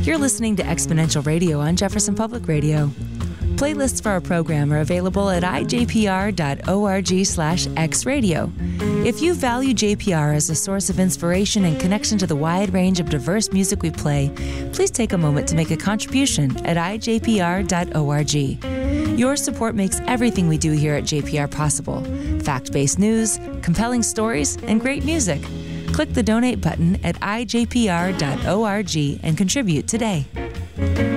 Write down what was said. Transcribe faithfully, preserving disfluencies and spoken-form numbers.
You're listening to Exponential Radio on Jefferson Public Radio. Playlists for our program are available at i j p r dot org slash x radio. If you value J P R as a source of inspiration and connection to the wide range of diverse music we play, please take a moment to make a contribution at i j p r dot org. Your support makes everything we do here at J P R possible. Fact-based news, compelling stories, and great music. Click the donate button at i j p r dot org and contribute today.